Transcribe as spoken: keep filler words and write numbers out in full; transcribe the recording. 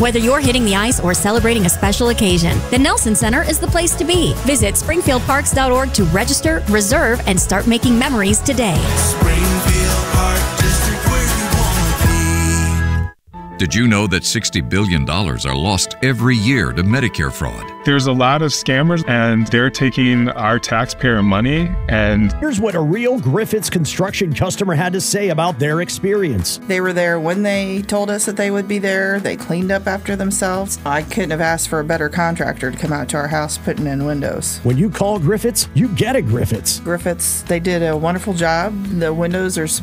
Whether you're hitting the ice or celebrating a special occasion, the Nelson Center is the place to be. Visit springfield parks dot org to register, reserve, and start making memories today. Springfield Park District, where you want to be. Did you know that sixty billion dollars are lost every year to Medicare fraud? There's a lot of scammers, and they're taking our taxpayer money. And here's what a real Griffiths Construction customer had to say about their experience. They were there when they told us that they would be there. They cleaned up after themselves. I couldn't have asked for a better contractor to come out to our house putting in windows. When you call Griffiths, you get a Griffiths. Griffiths, they did a wonderful job. The windows are